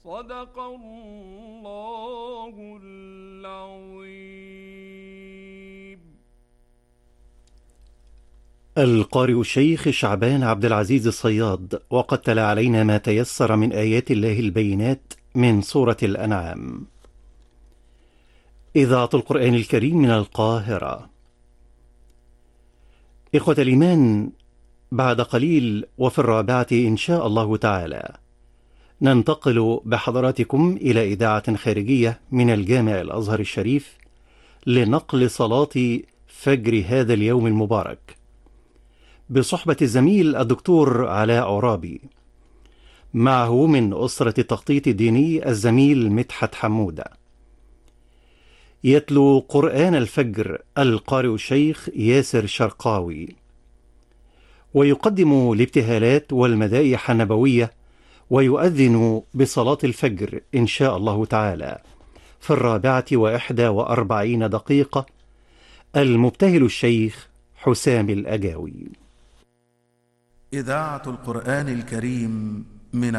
صدق الله العظيم. القارئ الشيخ شعبان عبد العزيز الصياد، وقد تلا علينا ما تيسر من آيات الله البينات من سورة الأنعام. إذاعة القرآن الكريم من القاهرة. إخوة الإيمان، بعد قليل وفي 4 إن شاء الله تعالى ننتقل بحضراتكم إلى إذاعة خارجية من الجامع الأزهر الشريف لنقل صلاة فجر هذا اليوم المبارك بصحبة الزميل الدكتور علاء عرابي، معه من أسرة التخطيط الديني الزميل مدحت حمودة. يتلو قرآن الفجر القارئ الشيخ ياسر شرقاوي، ويقدم الابتهالات والمدائح النبوية، ويؤذن بصلاة الفجر إن شاء الله تعالى في 4:41 المبتهل الشيخ حسام الأجاوي. إذاعة القرآن الكريم من